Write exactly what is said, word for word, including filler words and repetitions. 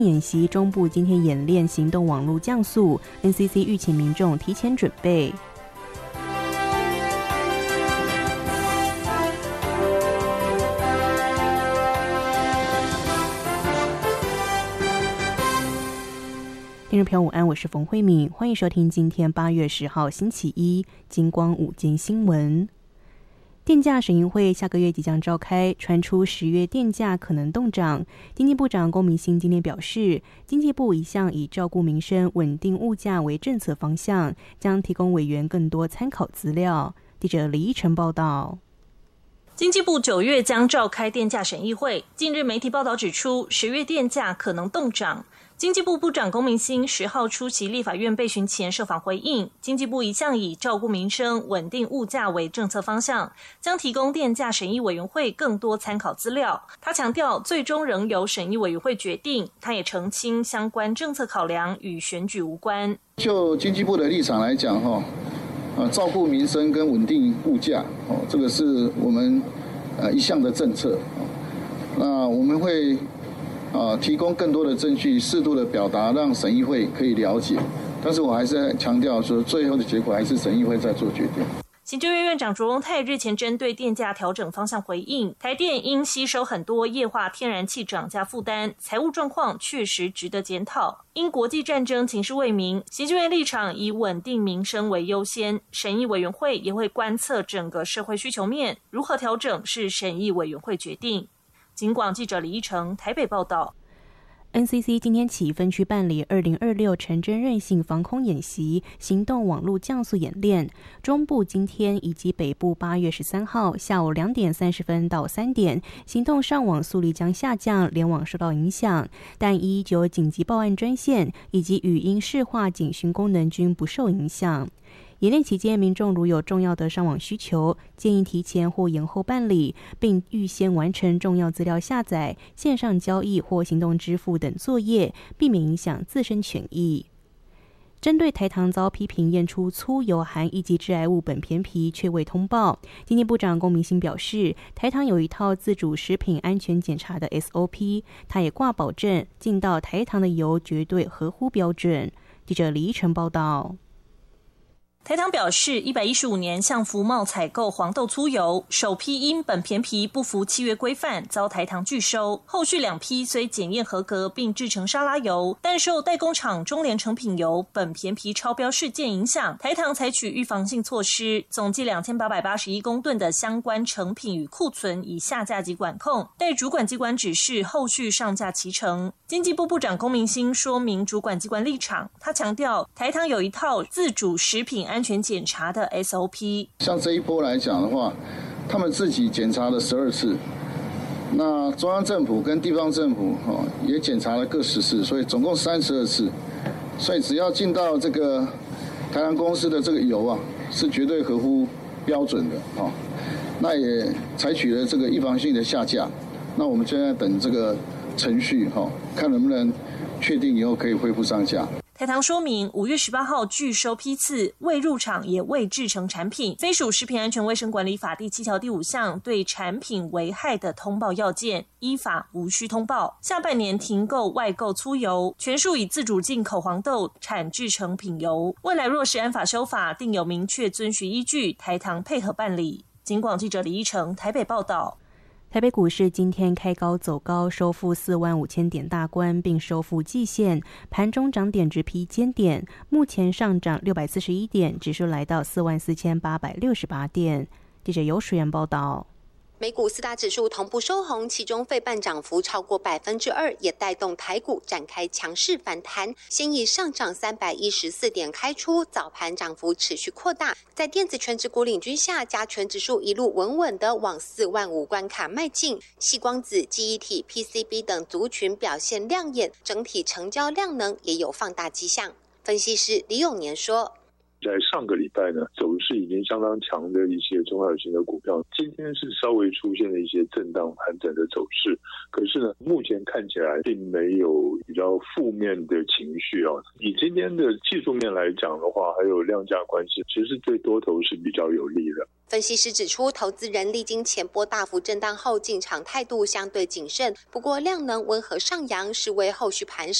演习中部今天演练行动网络降速 ，N C C 预请民众提前准备。听众朋友午安，我是冯慧敏，欢迎收听今天八月十号星期一金光午间新闻。电价审议会下个月即将召开，传出十月电价可能动涨。经济部长龚明鑫今天表示，经济部一向以照顾民生、稳定物价为政策方向，将提供委员更多参考资料。记者李依晨报道。 经济部九月将召开电价审议会，近日媒体报道指出，十月电价可能动涨。经济部部长龚明鑫十号出席立法院备询前受访回应，经济部一向以照顾民生、稳定物价为政策方向，将提供电价审议委员会更多参考资料。他强调，最终仍由审议委员会决定。他也澄清，相关政策考量与选举无关。 就经济部的立场来讲，哈，呃，照顾民生跟稳定物价，哦，这个是我们呃一项的政策。那我们会。啊，提供更多的证据，适度的表达，让审议会可以了解。但是我还是强调说，最后的结果还是审议会在做决定。 行政院院长卓荣泰日前针对电价调整方向回应，台电应吸收很多液化天然气涨价负担，财务状况确实值得检讨。因国际战争情势未明，行政院立场以稳定民生为优先，审议委员会也会观测整个社会需求面，如何调整是审议委员会决定。警广记者李依成台北报道。 N C C 今天起分区办理二零二六城镇韧性防空演习行动网络降速演练，中部今天以及北部八月十三号下午两点三十分到三点，行动上网速率将下降，联网受到影响，但一一九紧急报案专线以及语音视话警讯功能均不受影响。演练期间，民众如有重要的上网需求，建议提前或延后办理，并预先完成重要资料下载、线上交易或行动支付等作业，避免影响自身权益。针对台糖遭批评验出粗油含一级致癌物苯偏皮却未通报，经济部长龚明鑫表示，台糖有一套自主食品安全检查的 S O P， 他也挂保证进到台糖的油绝对合乎标准。记者李依晨报道。 台糖表示，一百一十五年向福茂采购黄豆粗油，首批因苯偏皮不符契约规范，遭台糖拒收。后续两批虽检验合格并制成沙拉油，但受代工厂中联成品油苯偏皮超标事件影响，台糖采取预防性措施，总计两千八百八十一公吨的相关成品与库存已下架及管控，待主管机关指示后续上架齐成。经济部部长龚明鑫说明主管机关立场，他强调，台糖有一套自主食品安全检查的 S O P。 像这一波来讲的话，他们自己检查了十二次，那中央政府跟地方政府、哦、也检查了各十次，所以总共三十二次。所以只要进到这个台糖公司的这个油啊，是绝对合乎标准的、哦、那也采取了这个预防性的下架。那我们现在等这个程序、哦、看能不能确定以后可以恢复上架。 台糖说明，五月十八号拒收批次，未入场也未制成产品，非属食品安全卫生管理法第七条第五项对产品危害的通报要件，依法无需通报。下半年停购外购粗油，全数以自主进口黄豆产制成品油。未来若是按法修法，定有明确遵循依据，台糖配合办理。警广记者李依成台北报道。 台北股市今天开高走高，收复四万五千点大关，并收复季线，盘中涨点值披肩点，目前上涨六百四十一点，指数来到四万四千八百六十八点。记者尤淑媛报道。 美股四大指数同步收红，其中费半涨幅超过百分之二，也带动台股展开强势反弹。先以上涨三百一十四点开出，早盘涨幅持续扩大。在电子全指股领军下，加权指数一路稳稳的往四万五关卡迈进。矽光子、记忆体、P C B 等族群表现亮眼，整体成交量能也有放大迹象。分析师李永年说。 在上个礼拜呢，走势已经相当强的一些中小型的股票，今天是稍微出现了一些震荡盘整的走势，可是呢，目前看起来并没有比较负面的情绪啊。以今天的技术面来讲的话，还有量价关系，其实对多头是比较有利的。 分析师指出，投资人历经前波大幅震荡后进场态度相对谨慎，不过量能温和上扬是为后续盘势